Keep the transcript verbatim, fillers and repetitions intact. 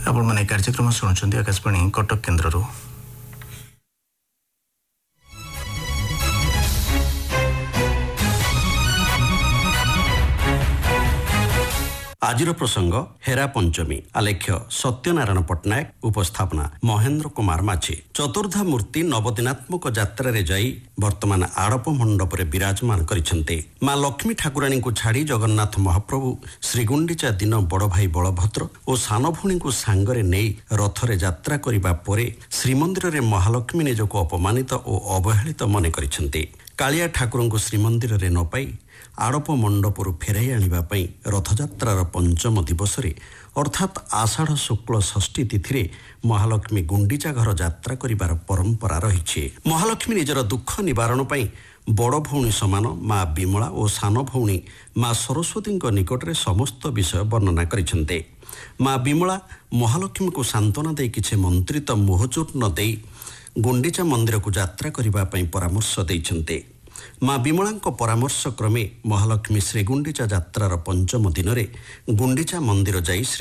आपण माने कार्यक्रम शुणुंट आकाशवाणी कटक केन्द्र। आजिर प्रसंग हेरा पंचमी। आलेख्य सत्यनारायण पट्टनायक। उपस्थापना महेन्द्र कुमार माझी। चतुर्धा मूर्ति नवदिनात्मक यात्रा रे जाई वर्तमान आड़प मंडप रे विराजमान करिसेंते। मां लक्ष्मी ठाकुराणी को छाड़ी जगन्नाथ महाप्रभु श्रीगुंडीचा दिन बड़ भाई बलभद्र और सान भौणी को सांगरे नहीं रथरे यात्रा करिबा परे श्रीमंदिर रे महालक्ष्मी निजको अपमानित और अवहेलित मने करिसेंते। कालिया ठाकुर को श्रीमंदिर रे न पाई आड़प मंडपरू फेराई आनिबा रथयात्रार पंचम दिवस अर्थात आषाढ़ शुक्ल षष्ठी तिथि महालक्ष्मी गुंडीचा घर यात्रा करिबार परंपरा रही। महालक्ष्मी निजर दुख निवारण पाई बड़ भौणी समान माँ विमला और सान भौणी माँ सरस्वती निकट में समस्त विषय वर्णना करिसेंते। माँ विमला महालक्ष्मी को सांत्वना दे किछि मंत्रित मोहचूर्ण दे गुंडीचा मंदिर को यात्रा करिबा पई परामर्श दैछन्ते। माँ विमला परामर्श क्रमे महालक्ष्मी श्रीगुंडीचा यात्रार पंचम दिन में गुंडीचा मंदिर जाई